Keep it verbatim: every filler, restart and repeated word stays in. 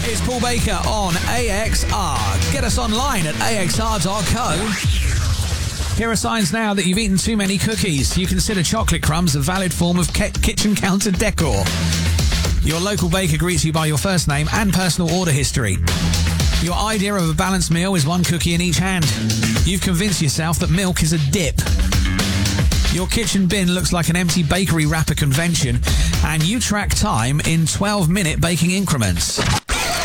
It's Paul Baker on A X R. Get us online at A X R dot co. Here are signs now that you've eaten too many cookies. You consider chocolate crumbs a valid form of ke- kitchen counter decor. Your local baker greets you by your first name and personal order history. Your idea of a balanced meal is one cookie in each hand. You've convinced yourself that milk is a dip. Your kitchen bin looks like an empty bakery wrapper convention, and you track time in twelve-minute baking increments.